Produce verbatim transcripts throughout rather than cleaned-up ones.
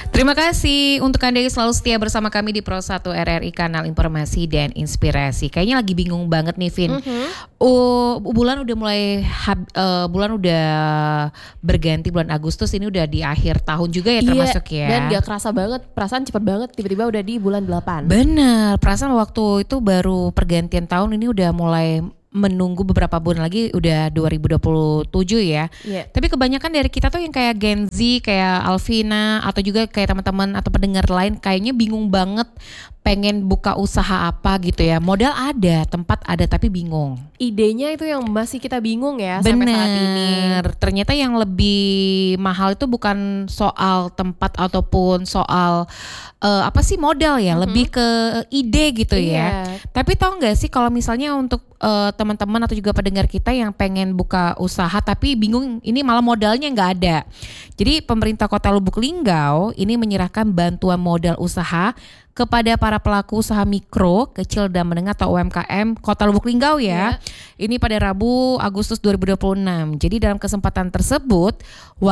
Terima kasih untuk Anda yang selalu setia bersama kami di Pro satu R R I, kanal informasi dan inspirasi. Kayaknya lagi bingung banget nih, Vin. Mm-hmm. Oh, bulan udah mulai hab, uh, bulan udah berganti, bulan Agustus ini udah di akhir tahun juga ya, termasuk Iya, ya. dan gak kerasa banget, perasaan cepet banget, tiba-tiba udah di bulan delapan. Bener, perasaan waktu itu baru pergantian tahun, ini udah mulai menunggu beberapa bulan lagi udah dua ribu dua puluh tujuh ya. Yeah. Tapi kebanyakan dari kita tuh yang kayak Gen Z, kayak Alvina atau juga kayak teman-teman atau pendengar lain kayaknya bingung banget pengen buka usaha apa gitu ya. Modal ada, tempat ada, tapi bingung. Idenya itu yang masih kita bingung ya. Bener. Sampai saat ini. Ternyata yang lebih mahal itu bukan soal tempat ataupun soal uh, apa sih modal ya, mm-hmm. lebih ke ide gitu yeah. ya. Tapi tau gak sih kalau misalnya untuk uh, teman-teman atau juga pendengar kita yang pengen buka usaha tapi bingung, ini malah modalnya gak ada. Jadi pemerintah Kota Lubuk Linggau ini menyerahkan bantuan modal usaha kepada para pelaku usaha mikro, kecil dan menengah atau U M K M Kota Lubuk Linggau ya. Yeah. Ini pada Rabu Agustus dua ribu dua puluh enam. Jadi dalam kesempatan tersebut,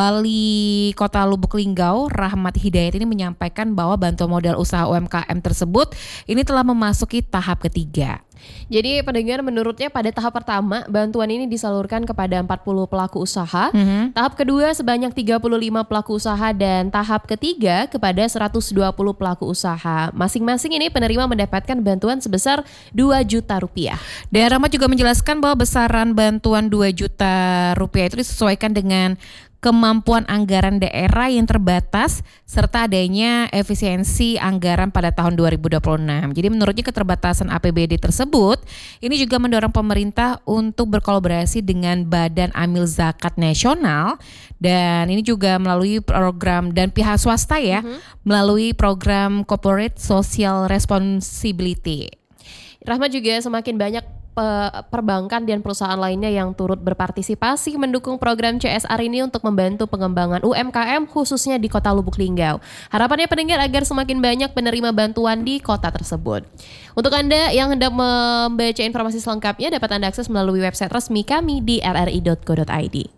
Wali Kota Lubuk Linggau Rahmat Hidayat ini menyampaikan bahwa bantuan modal usaha U M K M tersebut ini telah memasuki tahap ketiga. Jadi pendengar, menurutnya pada tahap pertama bantuan ini disalurkan kepada empat puluh pelaku usaha, mm-hmm. tahap kedua sebanyak tiga puluh lima pelaku usaha, dan tahap ketiga kepada seratus dua puluh pelaku usaha. Masing-masing ini penerima mendapatkan bantuan sebesar dua juta rupiah. Dan Rahmat juga menjelaskan bahwa besaran bantuan dua juta rupiah itu disesuaikan dengan kemampuan anggaran daerah yang terbatas serta adanya efisiensi anggaran pada tahun dua ribu dua puluh enam. Jadi menurutnya keterbatasan A P B D tersebut ini juga mendorong pemerintah untuk berkolaborasi dengan Badan Amil Zakat Nasional, dan ini juga melalui program dan pihak swasta ya, mm-hmm. melalui program Corporate Social Responsibility. Rahmat juga semakin banyak perbankan dan perusahaan lainnya yang turut berpartisipasi mendukung program C S R ini untuk membantu pengembangan U M K M khususnya di Kota Lubuk Linggau. Harapannya pendengar agar semakin banyak penerima bantuan di kota tersebut. Untuk Anda yang hendak membaca informasi selengkapnya dapat Anda akses melalui website resmi kami di r r i dot co dot i d.